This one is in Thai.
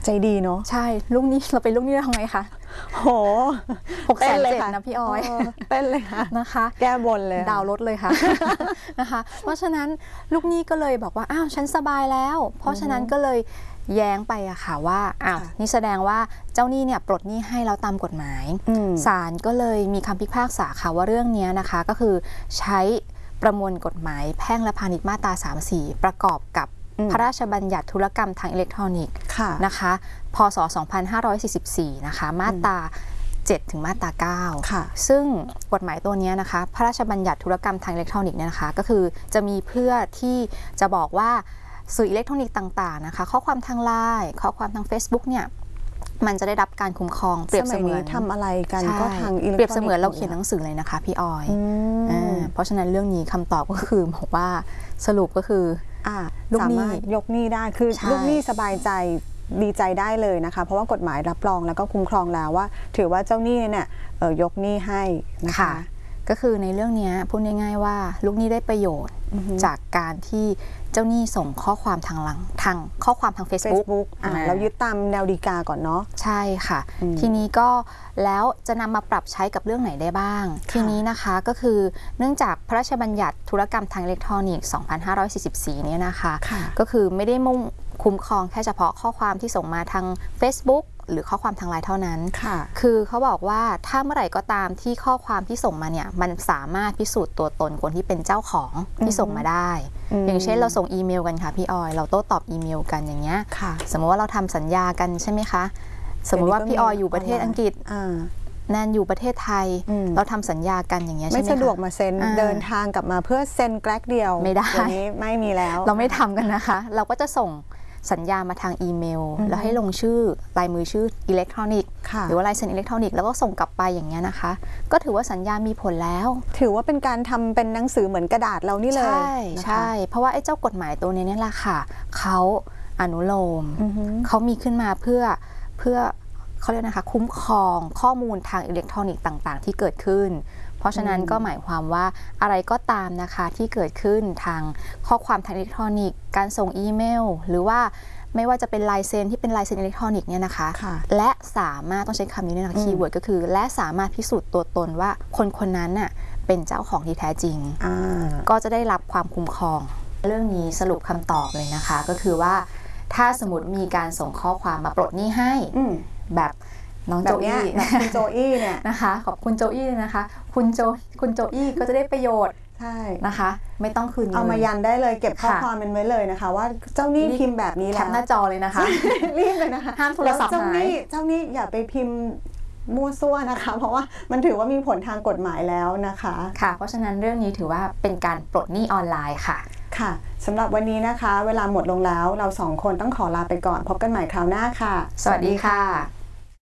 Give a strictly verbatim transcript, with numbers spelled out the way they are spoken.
ใจดีเนาะใช่ลูกหนี้เราเป็นลูกหนี้ทำไงคะโหหกแสนเจ็ดนะพี่ออยเต้นเลยค่ะนะคะแก้บนเลยดาวรถเลยค่ะนะคะเพราะฉะนั้นลูกหนี้ก็เลยบอกว่าอ้าวฉันสบายแล้วเพราะฉะนั้นก็เลยแย้งไปอะค่ะว่าอ้าวนี่แสดงว่าเจ้าหนี้เนี่ยปลดหนี้ให้แล้วตามกฎหมายศาลก็เลยมีคำพิพากษาค่ะว่าเรื่องนี้นะคะก็คือใช้ประมวลกฎหมายแพ่งและพาณิชย์มาตราสามสิบสี่ประกอบกับพระราชบัญญัติธุรกรรมทางอิเล็กทรอนิกส์นะคะพ.ศ. สองพันห้าร้อยสี่สิบสี่นะคะมาตราเจ็ดถึงมาตราเก้าซึ่งกฎหมายตัวนี้นะคะพระราชบัญญัติธุรกรรมทางอิเล็กทรอนิกส์เนี่ยนะคะก็คือจะมีเพื่อที่จะบอกว่าสื่ออิเล็กทรอนิกส์ต่างๆนะคะข้อความทางไลน์ข้อความทาง Facebook เนี่ยมันจะได้รับการคุ้มครองเปรียบเสมือนทำอะไรกันก็ทางอิเล็กทรอนิกส์เปรียบเสมือนเราเขียนหนังสือเลยนะคะพี่ออยเพราะฉะนั้นเรื่องนี้คำตอบก็คือบอกว่าสรุปก็คือลูกหนี้ยกหนี้ได้คือลูกหนี้สบายใจดีใจได้เลยนะคะเพราะว่ากฎหมายรับรองแล้วก็คุ้มครองแล้วว่าถือว่าเจ้าหนี้เนี่ยยกหนี้ให้นะคะก็คือในเรื่องนี้พูดง่ายๆว่าลูกหนี้ได้ประโยชน์จากการที่เจ้าหนี้ส่งข้อความทางหลังทางข้อความทาง Facebook เรายึดตามแนวฎีกาก่อนเนาะใช่ค่ะทีนี้ก็แล้วจะนำมาปรับใช้กับเรื่องไหนได้บ้างทีนี้นะคะก็คือเนื่องจากพระราชบัญญัติธุรกรรมทางอิเล็กทรอนิกส์ สองพันห้าร้อยสี่สิบสี่ เนี่ยนะคะก็คือไม่ได้มุ่งคุ้มครองแค่เฉพาะข้อความที่ส่งมาทาง Facebookหรือข้อความทางไลน์เท่านั้นคือเขาบอกว่าถ้าเมื่อไหร่ก็ตามที่ข้อความที่ส่งมาเนี่ยมันสามารถพิสูจน์ตัวตนคนที่เป็นเจ้าของที่ส่งมาได้อย่างเช่นเราส่งอีเมลกันค่ะพี่ออยเราโต้ตอบอีเมลกันอย่างเงี้ยสมมติว่าเราทำสัญญากันใช่ไหมคะสมมติว่าพี่ออยอยู่ประเทศอังกฤษแนนอยู่ประเทศไทยเราทำสัญญากันอย่างเงี้ยไม่สะดวกมาเซ็นเดินทางกลับมาเพื่อเซ็นแกลกเดียวไม่ได้ไม่มีแล้วเราไม่ทำกันนะคะเราก็จะส่งสัญญามาทางอีเมลแล้วให้ลงชื่อลายมือชื่ออิเล็กทรอนิกส์หรือว่าลายเซ็นอิเล็กทรอนิกส์แล้วก็ส่งกลับไปอย่างเงี้ยนะคะก็ถือว่าสัญญามีผลแล้วถือว่าเป็นการทำเป็นหนังสือเหมือนกระดาษเรานี่เลยใช่ใช่เพราะว่าไอ้เจ้ากฎหมายตัวนี้นี่แหละค่ะเขาอนุโลมเขามีขึ้นมาเพื่อเพื่อเขาเรียกนะคะคุ้มครองข้อมูลทางอิเล็กทรอนิกส์ต่างๆที่เกิดขึ้นเพราะฉะนั้นก็หมายความว่าอะไรก็ตามนะคะที่เกิดขึ้นทางข้อความทางอิเล็กทรอนิกส์การส่งอีเมลหรือว่าไม่ว่าจะเป็นลายเซ็นที่เป็นลายเซ็นอิเล็กทรอนิกส์เนี่ยนะคะและสามารถต้องใช้คำนี้ด้วยนะคะคีย์เวิร์ดก็คือและสามารถพิสูจน์ตัวตนว่าคนคนนั้นน่ะเป็นเจ้าของที่แท้จริงก็จะได้รับความคุ้มครองเรื่องนี้สรุปคำตอบเลยนะคะก็คือว่าถ้าสมมติมีการส่งข้อความมาปลดหนี้ให้แบบน้องโจอี้คุณโจอี้เนี่ยนะคะขอบคุณโจอี้นะคะคุณโจคุณโจอี้ก็จะได้ประโยชน์ใช่นะคะไม่ต้องคืนเอามายันได้เลยเก็บข้อความเป็นไว้เลยนะคะว่าเจ้าหนี้พิมพ์แบบนี้แล้วแคปหน้าจอเลยนะคะรีบเลยนะคะห้ามโทรศัพท์หายเจ้าหนี้อย่าไปพิมพ์มั่วซั่วนะคะเพราะว่ามันถือว่ามีผลทางกฎหมายแล้วนะคะค่ะเพราะฉะนั้นเรื่องนี้ถือว่าเป็นการปลดหนี้ออนไลน์ค่ะค่ะสำหรับวันนี้นะคะเวลาหมดลงแล้วเราสองคนต้องขอลาไปก่อนพบกันใหม่คราวหน้าค่ะสวัสดีค่ะ